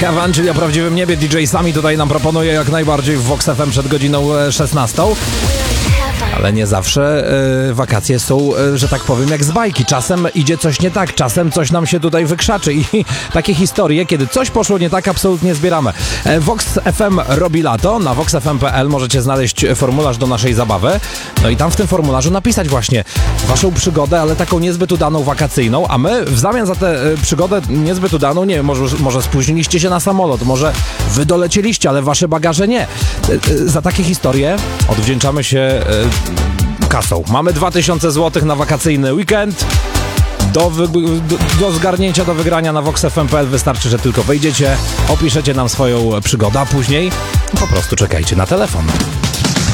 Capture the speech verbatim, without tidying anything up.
Heaven, czyli o prawdziwym niebie. D J Sami tutaj nam proponuje jak najbardziej w Vox F M przed godziną szesnastą. Ale nie zawsze y, wakacje są, y, że tak powiem, jak z bajki. Czasem idzie coś nie tak, czasem coś nam się tutaj wykrzaczy i takie historie, kiedy coś poszło nie tak, absolutnie zbieramy. E, Vox F M robi lato. Na vox f m kropka p l możecie znaleźć formularz do naszej zabawy. No i tam w tym formularzu napisać właśnie waszą przygodę, ale taką niezbyt udaną wakacyjną, a my w zamian za tę y, przygodę niezbyt udaną, nie wiem, może, może spóźniliście się na samolot, może wy dolecieliście, ale wasze bagaże nie. Y, y, za takie historie odwdzięczamy się y, kasą. Mamy dwa tysiące złotych na wakacyjny weekend. Do, wy, do, do zgarnięcia, do wygrania na vox f m kropka p l wystarczy, że tylko wejdziecie, opiszecie nam swoją przygodę, a później po prostu czekajcie na telefon.